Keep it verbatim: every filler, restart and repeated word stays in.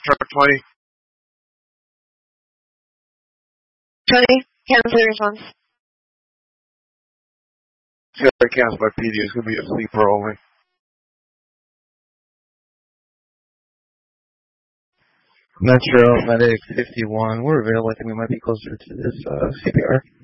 truck twenty. twenty, cancel the response. It's got to cancel by P D. It's going to be a sleeper only. Metro Medic fifty-one. We're available. I think we might be closer to this uh, C P R.